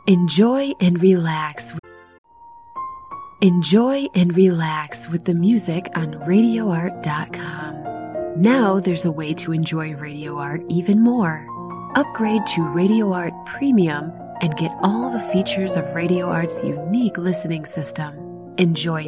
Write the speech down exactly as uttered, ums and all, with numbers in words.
Enjoy and relax. Enjoy and relax with the music on radio art dot com. Now there's a way to enjoy Radio Art even more. Upgrade to Radio Art Premium and get all the features of Radio Art's unique listening system. Enjoy